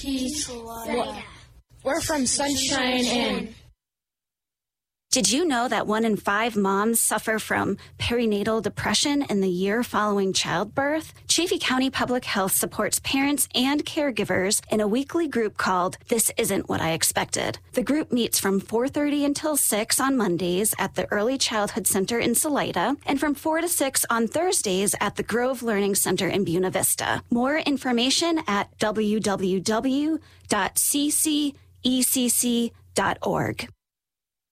Peace. We're from Sunshine Inn. Did you know that 1 in 5 moms suffer from perinatal depression in the year following childbirth? Chaffey County Public Health supports parents and caregivers in a weekly group called This Isn't What I Expected. The group meets from 4:30 until 6 on Mondays at the Early Childhood Center in Salida and from 4 to 6 on Thursdays at the Grove Learning Center in Buena Vista. More information at www.ccecc.org.